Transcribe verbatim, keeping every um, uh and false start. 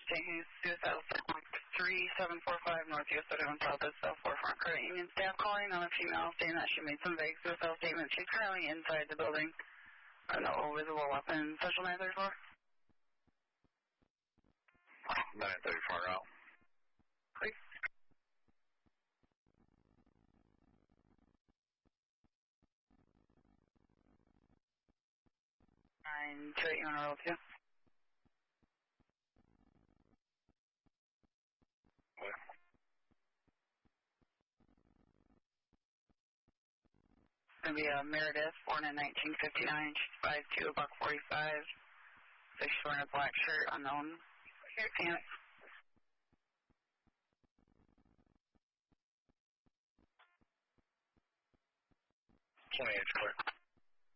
Saint Suicide three seven four five North U S thirty-one South is South Forefront Credit Union staff calling on a female saying that she made some vague suicidal statements. She's currently inside the building. Uh, no visible weapon. Social nine thirty-four? nine thirty-four out. Please. nine two eight, you want to roll two? What? It's going to be uh, Meredith, born in nineteen fifty-nine. She's five two, a buck forty-five. So she's wearing a black shirt, unknown. Here, pants. twenty-eight clear.